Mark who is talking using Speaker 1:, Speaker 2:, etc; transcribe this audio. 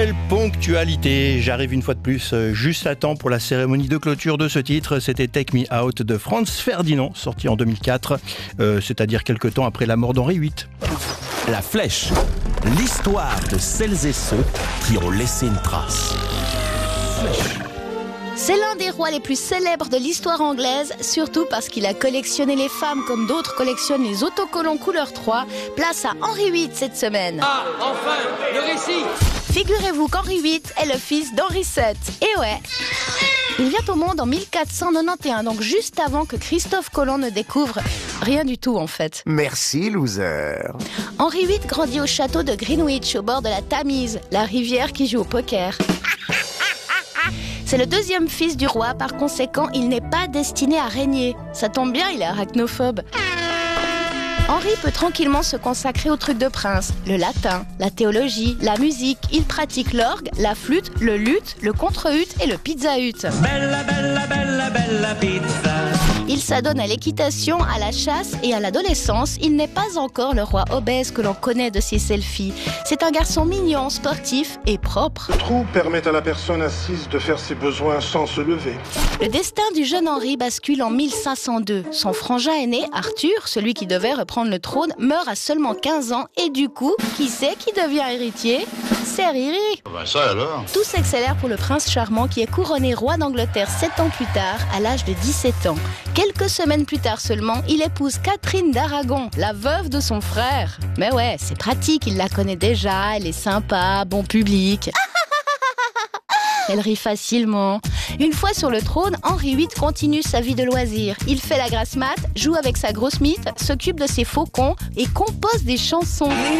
Speaker 1: Quelle ponctualité! J'arrive une fois de plus juste à temps pour la cérémonie de clôture de ce titre. C'était Take Me Out de Franz Ferdinand, sorti en 2004, c'est-à-dire quelques temps après la mort d'Henri VIII.
Speaker 2: La Flèche, l'histoire de celles et ceux qui ont laissé une trace.
Speaker 3: C'est l'un des rois les plus célèbres de l'histoire anglaise, surtout parce qu'il a collectionné les femmes comme d'autres collectionnent les autocollants couleur 3. Place à Henri VIII cette semaine.
Speaker 4: Ah, enfin, le récit!
Speaker 3: Figurez-vous qu'Henri VIII est le fils d'Henri VII. Et ouais, il vient au monde en 1491, donc juste avant que Christophe Colomb ne découvre rien du tout en fait.
Speaker 5: Merci, loser.
Speaker 3: Henri VIII grandit au château de Greenwich, au bord de la Tamise, la rivière qui joue au poker. C'est le deuxième fils du roi, par conséquent, il n'est pas destiné à régner. Ça tombe bien, il est arachnophobe. Henri peut tranquillement se consacrer aux trucs de prince. Le latin, la théologie, la musique. Il pratique l'orgue, la flûte, le luth, le contre-ut et le pizza-ut.
Speaker 4: Bella, bella, bella, bella pizza.
Speaker 3: Il s'adonne à l'équitation, à la chasse et à l'adolescence. Il n'est pas encore le roi obèse que l'on connaît de ses selfies. C'est un garçon mignon, sportif et propre.
Speaker 6: Le trou permet à la personne assise de faire ses besoins sans se lever.
Speaker 3: Le destin du jeune Henri bascule en 1502. Son frangin aîné, Arthur, celui qui devait reprendre le trône, meurt à seulement 15 ans. Et du coup, qui c'est qui devient héritier? C'est Riri.
Speaker 7: Ça alors?
Speaker 3: Tout s'accélère pour le prince charmant qui est couronné roi d'Angleterre 7 ans plus tard, à l'âge de 17 ans. Quelques semaines plus tard seulement, il épouse Catherine d'Aragon, la veuve de son frère. Mais ouais, c'est pratique, il la connaît déjà, elle est sympa, bon public. Elle rit facilement. Une fois sur le trône, Henri VIII continue sa vie de loisir. Il fait la grasse mat, joue avec sa grosse mythe, s'occupe de ses faucons et compose des chansons.